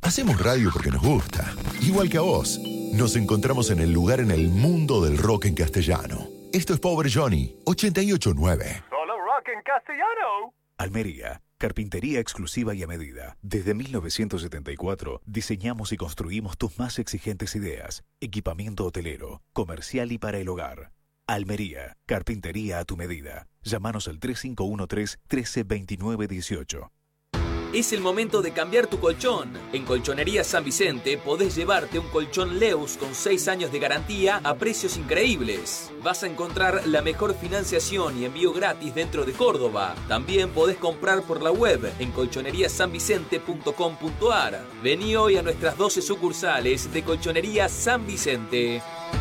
Hacemos radio porque nos gusta. Igual que a vos. Nos encontramos en el lugar en el mundo del rock en castellano. Esto es Pobre Johnny, 88.9. Solo rock en castellano. Almería, carpintería exclusiva y a medida. Desde 1974 diseñamos y construimos tus más exigentes ideas. Equipamiento hotelero, comercial y para el hogar. Almería, carpintería a tu medida. Llámanos al 3513-132918. Es el momento de cambiar tu colchón. En Colchonería San Vicente podés llevarte un colchón Leus con 6 años de garantía a precios increíbles. Vas a encontrar la mejor financiación y envío gratis dentro de Córdoba. También podés comprar por la web en colchoneriasanvicente.com.ar. Vení hoy a nuestras 12 sucursales de Colchonería San Vicente.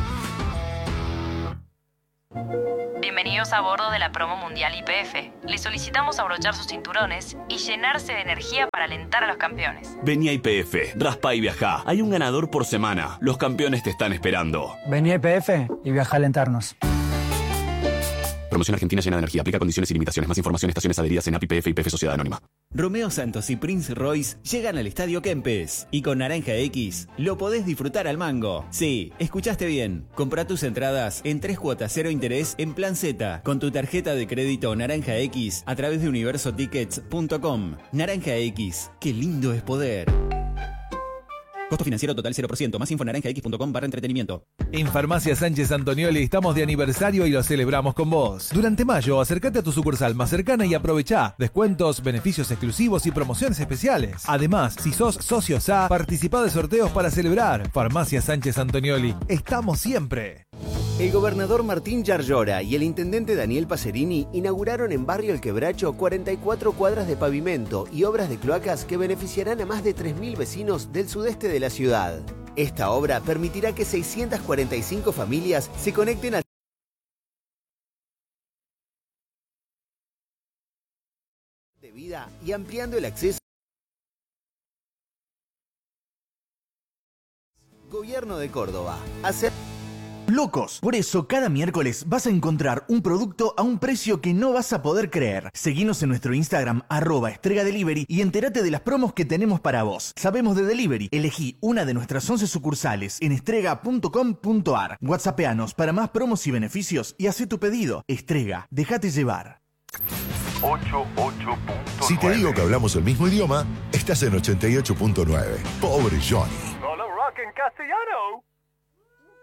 Bienvenidos a bordo de la promo mundial YPF. Les solicitamos abrochar sus cinturones y llenarse de energía para alentar a los campeones. Vení a YPF, raspa y viajá. Hay un ganador por semana. Los campeones te están esperando. Vení a YPF y viaja a alentarnos. Promoción Argentina llena de energía. Aplica condiciones y limitaciones. Más información, estaciones adheridas en API, YPF Sociedad Anónima. Romeo Santos y Prince Royce llegan al Estadio Kempes. Y con Naranja X lo podés disfrutar al mango. Sí, escuchaste bien. Comprá tus entradas en 3 cuotas 0 interés en Plan Z con tu tarjeta de crédito Naranja X a través de universotickets.com. Naranja X, qué lindo es poder. Costo financiero total 0%. Más info en naranjax.com/entretenimiento. En Farmacia Sánchez Antonioli estamos de aniversario y lo celebramos con vos. Durante mayo, acércate a tu sucursal más cercana y aprovechá descuentos, beneficios exclusivos y promociones especiales. Además, si sos socio SA, participá de sorteos para celebrar. Farmacia Sánchez Antonioli. Estamos siempre. El gobernador Martín Yarlora y el intendente Daniel Pacerini inauguraron en Barrio El Quebracho 44 cuadras de pavimento y obras de cloacas que beneficiarán a más de 3.000 vecinos del sudeste de la ciudad. Esta obra permitirá que 645 familias se conecten al de vida y ampliando el acceso. Gobierno de Córdoba. Locos. Por eso cada miércoles vas a encontrar un producto a un precio que no vas a poder creer. Seguinos en nuestro Instagram @estregadelivery y entérate de las promos que tenemos para vos. Sabemos de delivery. Elegí una de nuestras 11 sucursales en estrega.com.ar. WhatsAppeanos para más promos y beneficios y hacé tu pedido. Estrega, déjate llevar. 88.9. Si te digo que hablamos el mismo idioma, estás en 88.9. Pobre Johnny. Solo rock en castellano.